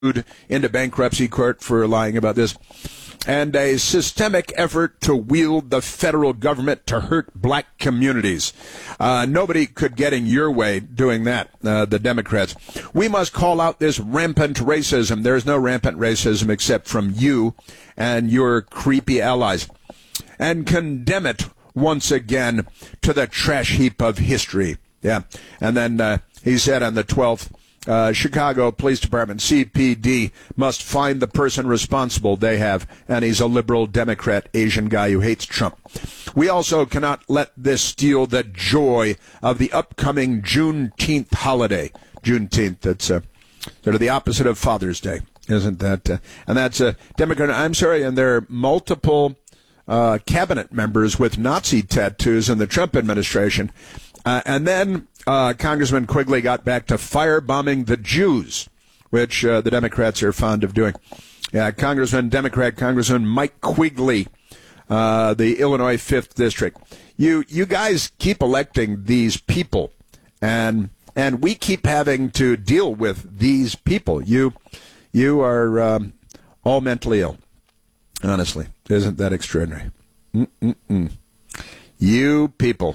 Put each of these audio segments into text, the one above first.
into bankruptcy court for lying about this, and a systemic effort to wield the federal government to hurt black communities. Nobody could get in your way doing that, the Democrats. We must call out this rampant racism. There's no rampant racism except from you and your creepy allies, and condemn it once again to the trash heap of history. Yeah, and then he said on the 12th, Chicago Police Department, CPD, must find the person responsible. They have, and he's a liberal Democrat Asian guy who hates Trump. We also cannot let this steal the joy of the upcoming Juneteenth holiday. Juneteenth, that's sort of the opposite of Father's Day, isn't that? And that's a Democrat. I'm sorry, and there are multiple cabinet members with Nazi tattoos in the Trump administration. And then Congressman Quigley got back to firebombing the Jews, which the Democrats are fond of doing. Yeah, Democrat Congressman Mike Quigley, the Illinois 5th District. You guys keep electing these people, and we keep having to deal with these people. You are all mentally ill, honestly. Isn't that extraordinary? You people.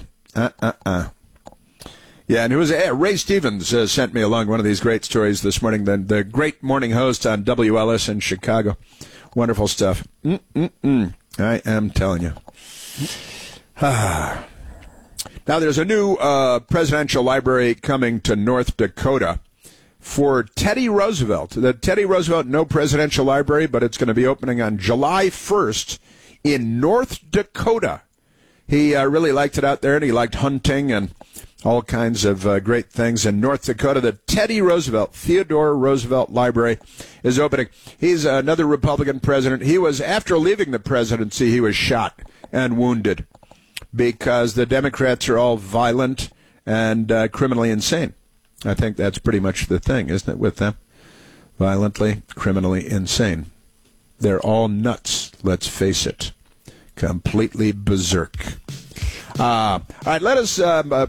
Yeah, and Ray Stevens sent me along one of these great stories this morning, the great morning host on WLS in Chicago. Wonderful stuff. I am telling you. Now, there's a new presidential library coming to North Dakota for Teddy Roosevelt. The Teddy Roosevelt No Presidential Library, but it's going to be opening on July 1st in North Dakota. He really liked it out there, and he liked hunting and all kinds of great things in North Dakota. The Teddy Roosevelt, Theodore Roosevelt Library is opening. He's another Republican president. After leaving the presidency, he was shot and wounded because the Democrats are all violent and criminally insane. I think that's pretty much the thing, isn't it, with them? Violently, criminally insane. They're all nuts, let's face it. Completely berserk. All right, let us.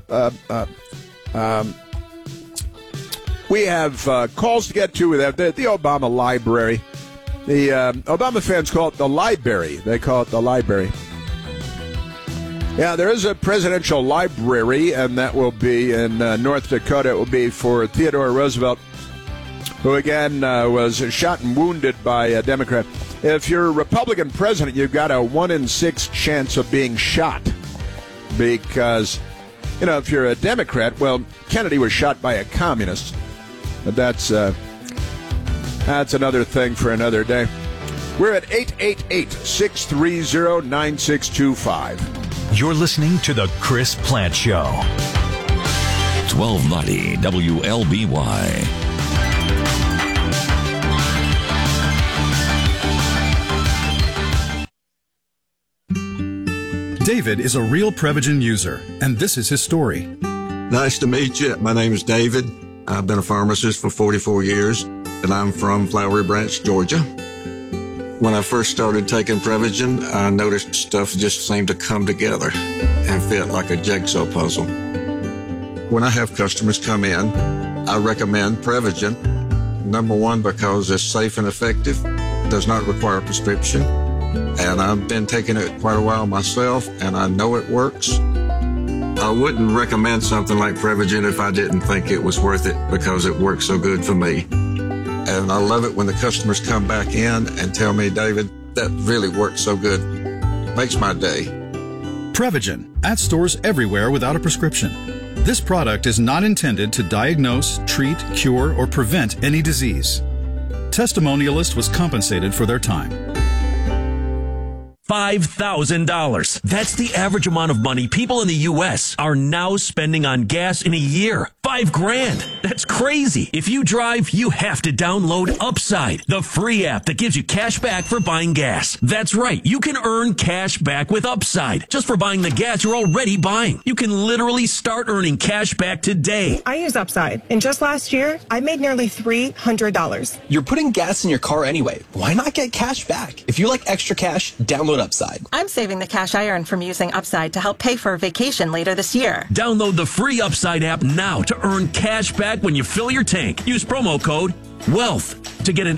We have calls to get to with the Obama Library. The Obama fans call it the library. They call it the library. Yeah, there is a presidential library, and that will be in North Dakota. It will be for Theodore Roosevelt, who again was shot and wounded by a Democrat. If you're a Republican president, you've got a 1 in 6 chance of being shot. Because, if you're a Democrat, well, Kennedy was shot by a communist. But that's another thing for another day. We're at 888-630-9625. You're listening to The Chris Plante Show. 1290 WLBY. David is a real Prevagen user, and this is his story. Nice to meet you. My name is David. I've been a pharmacist for 44 years, and I'm from Flowery Branch, Georgia. When I first started taking Prevagen, I noticed stuff just seemed to come together and fit like a jigsaw puzzle. When I have customers come in, I recommend Prevagen. Number one, because it's safe and effective, does not require a prescription. And I've been taking it quite a while myself, and I know it works. I wouldn't recommend something like Prevagen if I didn't think it was worth it because it works so good for me. And I love it when the customers come back in and tell me, David, that really works so good. Makes my day. Prevagen, at stores everywhere without a prescription. This product is not intended to diagnose, treat, cure, or prevent any disease. Testimonialist was compensated for their time. $5,000. That's the average amount of money people in the U.S. are now spending on gas in a year. $5,000. That's crazy. If you drive, you have to download Upside, the free app that gives you cash back for buying gas. That's right. You can earn cash back with Upside just for buying the gas you're already buying. You can literally start earning cash back today. I use Upside, and just last year, I made nearly $300. You're putting gas in your car anyway. Why not get cash back? If you like extra cash, download Upside. I'm saving the cash I earn from using Upside to help pay for a vacation later this year. Download the free Upside app now to earn cash back when you fill your tank. Use promo code WEALTH. To get an